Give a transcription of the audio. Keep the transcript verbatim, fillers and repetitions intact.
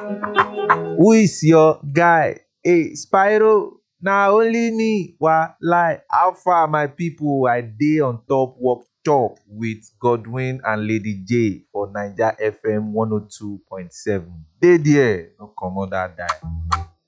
Who is your guy? Hey, Spyro, na only me. Walai, how far my people? I dey on top work chop with Godwin and Lady J for Naija F M one oh two point seven. Dey there, no comot dat die.